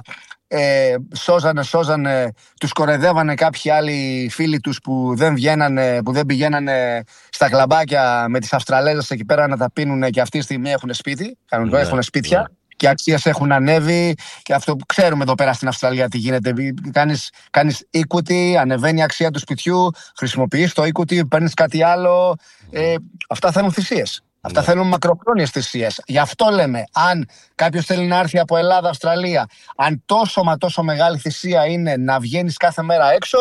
C: σώζανε, τους κορεδεύανε κάποιοι άλλοι φίλοι τους που δεν πηγαίνανε στα κλαμπάκια με τις Αυστραλέζες εκεί πέρα να τα πίνουν και αυτή τη στιγμή έχουν σπίτι, έχουν σπίτια. Και αξίες έχουν ανέβει και αυτό που ξέρουμε εδώ πέρα στην Αυστραλία τι γίνεται. Κάνεις equity, ανεβαίνει η αξία του σπιτιού, χρησιμοποιείς το equity, παίρνεις κάτι άλλο. Αυτά θέλουν θυσίες. Αυτά θέλουν μακροχρόνιες θυσίες. Γι' αυτό λέμε, αν κάποιος θέλει να έρθει από Ελλάδα, Αυστραλία, αν τόσο μεγάλη θυσία είναι να βγαίνεις κάθε μέρα έξω,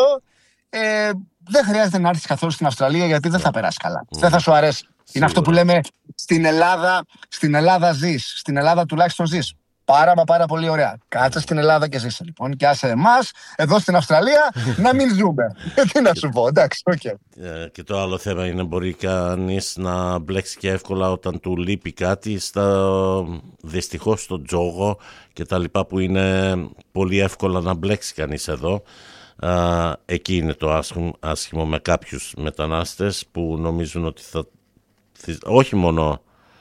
C: δεν χρειάζεται να έρθεις καθόλου στην Αυστραλία, γιατί δεν θα περάσει καλά. Δεν θα σου αρέσει. Σίγουρα. Είναι αυτό που λέμε στην Ελλάδα ζεις. Στην Ελλάδα τουλάχιστον ζεις. Πάρα πολύ ωραία. Κάτσε στην Ελλάδα και ζήσε λοιπόν. Και άσε εμάς εδώ στην Αυστραλία να μην ζούμε. Τι να σου πω, εντάξει, okay.
A: Και το άλλο θέμα είναι μπορεί κανείς να μπλέξει και εύκολα όταν του λείπει κάτι. Δυστυχώς στο τζόγο και τα λοιπά που είναι πολύ εύκολα να μπλέξει κανείς εδώ. Εκεί είναι το άσχημο με κάποιους μετανάστες που νομίζουν ότι όχι μόνο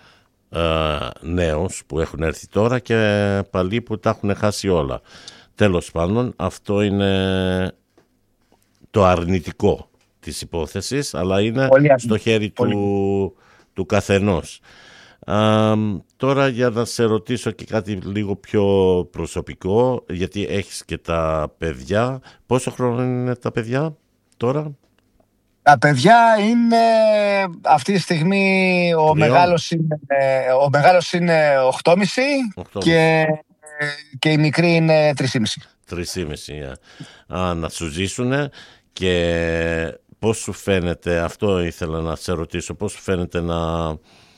A: νέους που έχουν έρθει τώρα και παλιοί που τα έχουν χάσει όλα. Τέλος πάντων, αυτό είναι το αρνητικό της υπόθεσης, αλλά είναι στο χέρι του καθενός. Τώρα για να σε ρωτήσω και κάτι λίγο πιο προσωπικό, γιατί έχεις και τα παιδιά. Πόσο χρόνο είναι τα παιδιά τώρα?
C: Τα παιδιά είναι αυτή τη στιγμή ο μεγάλος είναι 8,5 και και η μικρή είναι 3,5.
A: 3,5, να σου ζήσουνε. Και πώς σου φαίνεται, αυτό ήθελα να σε ρωτήσω, πώς σου φαίνεται να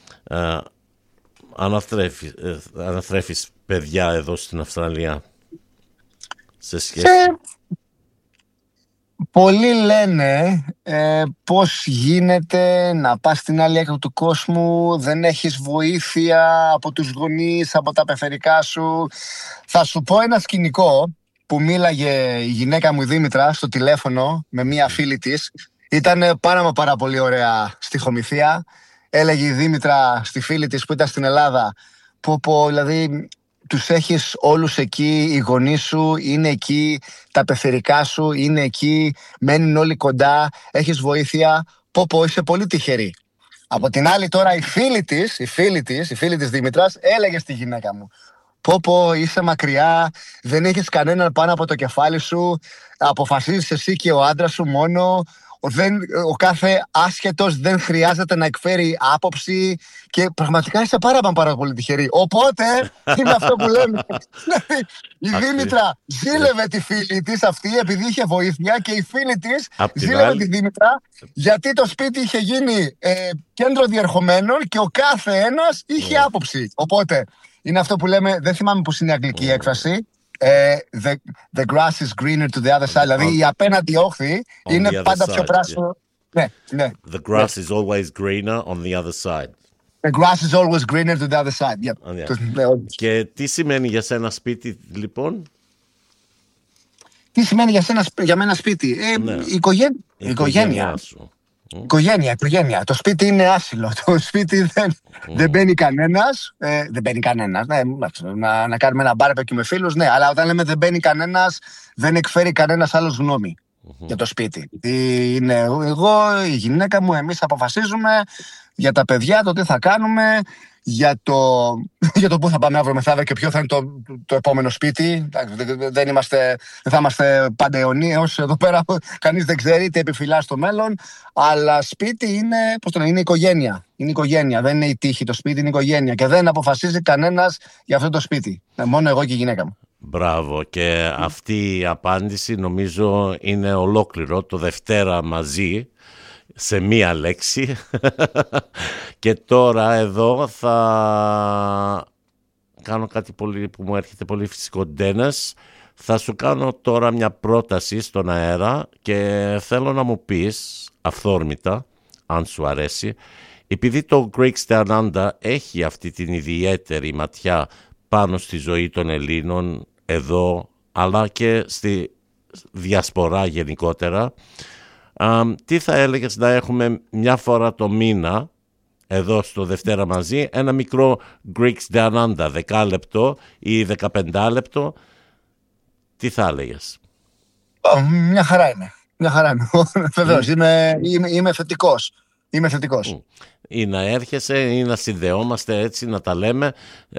A: αναθρέφεις παιδιά εδώ στην Αυστραλία σε σχέση?
C: Πολλοί λένε πώς γίνεται να πας στην άλλη άκρη του κόσμου, δεν έχεις βοήθεια από τους γονείς, από τα πεθερικά σου. Θα σου πω ένα σκηνικό που μίλαγε η γυναίκα μου η Δήμητρα στο τηλέφωνο με μία φίλη της. Ήταν πάρα πολύ ωραία στιχομυθία. Έλεγε η Δήμητρα στη φίλη της που ήταν στην Ελλάδα, δηλαδή τους έχεις όλους εκεί, οι γονείς σου είναι εκεί, τα πεθερικά σου είναι εκεί, μένουν όλοι κοντά, έχεις βοήθεια, είσαι πολύ τυχερή. Από την άλλη τώρα η φίλη της Δήμητρας έλεγε στη γυναίκα μου, είσαι μακριά, δεν έχεις κανέναν πάνω από το κεφάλι σου, αποφασίζεις εσύ και ο άντρας σου μόνο, ο κάθε άσχετος δεν χρειάζεται να εκφέρει άποψη και πραγματικά είσαι πάρα πολύ τυχερή. Οπότε είναι αυτό που λέμε. Η Δήμητρα ζήλευε τη φίλη της αυτή επειδή είχε βοήθεια και η φίλη της ζήλευε τη Δήμητρα γιατί το σπίτι είχε γίνει κέντρο διερχομένων και ο κάθε ένας είχε άποψη. Οπότε είναι αυτό που λέμε, δεν θυμάμαι πώς είναι η αγγλική έκφραση, the grass is greener to the other side. Δηλαδή η απέναντι όχθη είναι πάντα πιο πράσινο. Ναι.
A: The grass is always greener on the other side.
C: The grass is always greener to the other side. Yeah.
A: Και τι σημαίνει για σένα σπίτι, λοιπόν?
C: Τι σημαίνει για μένα σπίτι? Η οικογένεια σου. Οικογένεια. Το σπίτι είναι άσυλο. Το σπίτι δεν μπαίνει κανένας. Δεν μπαίνει κανένας. Να κάνουμε ένα μπάρμπεκι με φίλους, ναι. Αλλά όταν λέμε δεν μπαίνει κανένας, δεν εκφέρει κανένας άλλος γνώμη για το σπίτι. Είναι εγώ, η γυναίκα μου, εμείς αποφασίζουμε για τα παιδιά, το τι θα κάνουμε, για το πού θα πάμε αύριο μεθαύριο και ποιο θα είναι το επόμενο σπίτι. Δεν θα είμαστε πάντα αιωνίως εδώ πέρα. Κανείς δεν ξέρει τι επιφυλάσσει στο μέλλον. Αλλά σπίτι είναι οικογένεια. Είναι οικογένεια. Δεν είναι η τύχη το σπίτι, είναι οικογένεια. Και δεν αποφασίζει κανένας για αυτό το σπίτι. Μόνο εγώ και η γυναίκα μου.
A: Μπράβο. Και αυτή η απάντηση νομίζω είναι ολόκληρο το Δευτέρα μαζί, σε μία λέξη. Και τώρα εδώ θα κάνω κάτι πολύ, που μου έρχεται πολύ φυσικό, Ντένες. Θα σου κάνω τώρα μια πρόταση στον αέρα και θέλω να μου πεις αυθόρμητα, αν σου αρέσει, επειδή το Greeks Down Under έχει αυτή την ιδιαίτερη ματιά πάνω στη ζωή των Ελλήνων εδώ, αλλά και στη διασπορά γενικότερα, τι θα έλεγες να έχουμε μια φορά το μήνα εδώ στο Δευτέρα μαζί ένα μικρό Greeks Down Under, 10 λεπτό ή 15 λεπτό? Τι θα έλεγες?
C: Μια χαρά είναι. Βεβαίως, είμαι θετικός.
A: Ή να έρχεσαι ή να συνδεόμαστε έτσι, να τα λέμε,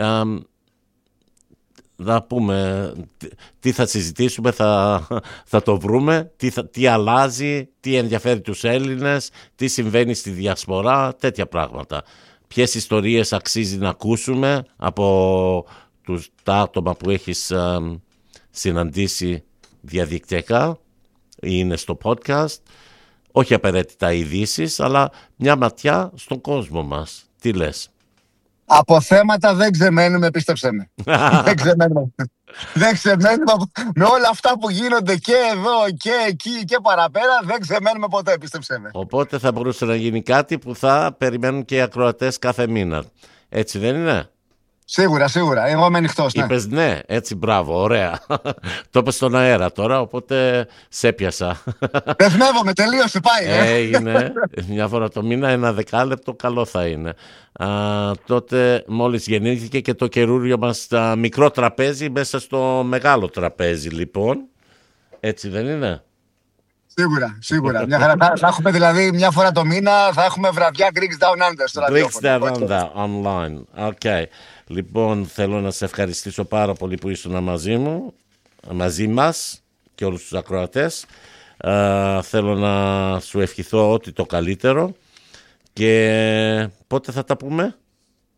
A: να πούμε τι θα συζητήσουμε, θα το βρούμε, τι αλλάζει, τι ενδιαφέρει τους Έλληνες, τι συμβαίνει στη διασπορά, τέτοια πράγματα. Ποιες ιστορίες αξίζει να ακούσουμε από τα άτομα που έχεις συναντήσει διαδικτυακά ή είναι στο podcast. Όχι απαραίτητα ειδήσεις, αλλά μια ματιά στον κόσμο μας. Τι λες?
C: Από θέματα δεν ξεμένουμε, πίστεψέ με. Δεν ξεμένουμε. Με όλα αυτά που γίνονται και εδώ και εκεί και παραπέρα, δεν ξεμένουμε ποτέ, πίστεψέ με.
A: Οπότε θα μπορούσε να γίνει κάτι που θα περιμένουν και οι ακροατές κάθε μήνα. Έτσι δεν είναι?
C: Σίγουρα. Εγώ είμαι ανοιχτός. Ναι.
A: Είπες ναι, έτσι, μπράβο, ωραία. Το είπες στον αέρα τώρα, οπότε σε πιάσα.
C: Δεσμεύομαι, τελείωσε, πάει.
A: Είναι μια φορά το μήνα, ένα 10 λεπτό, καλό θα είναι. Τότε μόλις γεννήθηκε και το καινούριο μας μικρό τραπέζι μέσα στο μεγάλο τραπέζι, λοιπόν. Έτσι δεν είναι?
C: Σίγουρα. Θα έχουμε δηλαδή μια φορά το μήνα, θα έχουμε βραδιά Greeks Down Under στο ραδιόφωνο.
A: Greeks Down Under online. Okay. Λοιπόν, θέλω να σε ευχαριστήσω πάρα πολύ που ήσουν μαζί μας και όλους τους ακροατές. Θέλω να σου ευχηθώ ό,τι το καλύτερο και πότε θα τα πούμε?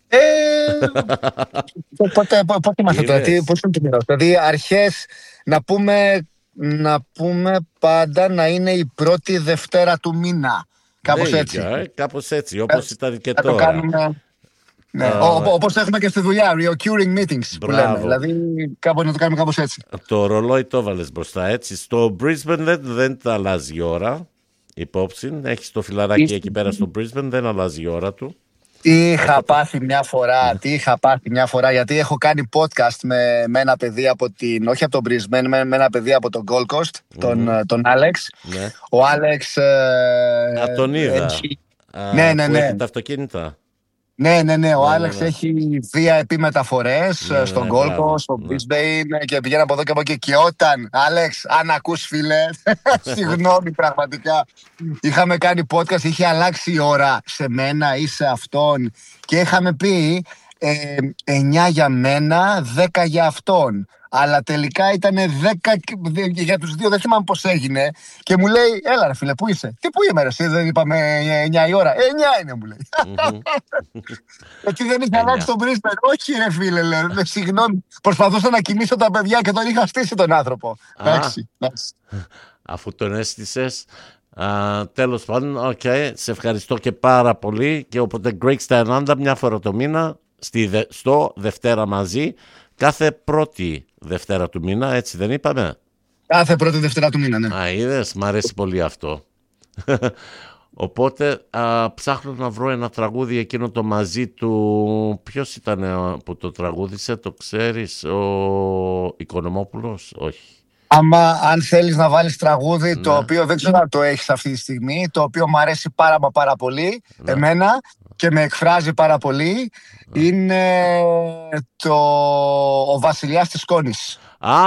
C: Πότε είμαστε τώρα, πώς είναι το καιρό? Δηλαδή αρχές να πούμε πάντα να είναι η πρώτη Δευτέρα του μήνα. Κάπως έτσι.
A: Κάπως έτσι, όπως ήταν και τώρα.
C: Το κάνουμε, ναι, όπως το έχουμε και στη δουλειά, recurring meetings που λέμε. Δηλαδή κάπως να το κάνουμε κάπως έτσι.
A: Το ρολόι το έβαλες μπροστά έτσι. Στο Brisbane δεν τα αλλάζει η ώρα. Υπόψη, έχεις το φιλαράκι εκεί πέρα στο Brisbane, δεν αλλάζει η ώρα του.
C: Τι είχα πάθει μια φορά, γιατί έχω κάνει podcast με ένα παιδί όχι από τον Brisbane, με ένα παιδί από τον Gold Coast, τον Άλεξ.
A: Ναι.
C: Ο Άλεξ...
A: τον είδα.
C: Ναι.
A: Που έχει τα αυτοκίνητα.
C: Ναι. Ο Άλεξ έχει 2 επιμεταφορές στον Gold Coast, στο Brisbane και πηγαίνει από εδώ και από εκεί. Και όταν, Άλεξ, αν ακούς φίλε, συγγνώμη πραγματικά, είχαμε κάνει podcast, είχε αλλάξει η ώρα σε μένα ή σε αυτόν και είχαμε πει 9 για μένα, 10 για αυτόν. Αλλά τελικά ήταν 10 για τους δύο, δεν θυμάμαι πώς έγινε. Και μου λέει, έλα ρε φίλε, πού είσαι? Τι, πού είμαι ρε, εσύ δεν είπαμε 9 η ώρα? 9 είναι, μου λέει. Γιατί δεν είχε αλλάξει τον Brisbane? Όχι ρε φίλε, λέω, συγγνώμη. Προσπαθούσα να κοιμήσω τα παιδιά και τον είχα στήσει τον άνθρωπο. Εντάξει.
A: Αφού τον έστησες. Τέλος πάντων, σε ευχαριστώ και πάρα πολύ. Και οπότε Great στα Ενάντα μια φορά το μήνα, στο Δευτέρα μαζί, κάθε πρώτη Δευτέρα του μήνα, έτσι δεν είπαμε?
C: Κάθε πρώτη Δευτέρα του μήνα, ναι.
A: Είδες, μ' αρέσει πολύ αυτό. Οπότε ψάχνω να βρω ένα τραγούδι εκείνο το μαζί του. Ποιος ήταν που το τραγούδισε, το ξέρεις? Ο Οικονομόπουλος? Όχι.
C: Αν θέλεις να βάλεις τραγούδι, το οποίο δεν ξέρω αν το έχεις αυτή τη στιγμή, το οποίο μου αρέσει πάρα πολύ, εμένα, και με εκφράζει πάρα πολύ, είναι ο Βασιλιάς της Σκόνης.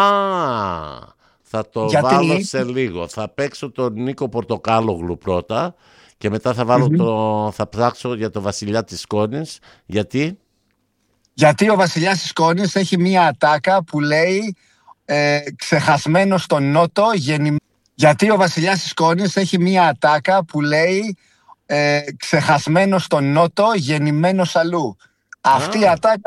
A: Θα το βάλω σε λίγο. Θα παίξω τον Νίκο Πορτοκάλογλου πρώτα και μετά θα βάλω θα ψάξω για το Βασιλιά της Σκόνης.
C: Γιατί ο Βασιλιάς της Σκόνης έχει μία ατάκα που λέει ξεχασμένο στον Νότο, γιατί ο Βασιλιάς της Σκόνης έχει μία ατάκα που λέει ξεχασμένο στον Νότο, γεννημένος αλλού. Αυτή η ατάκα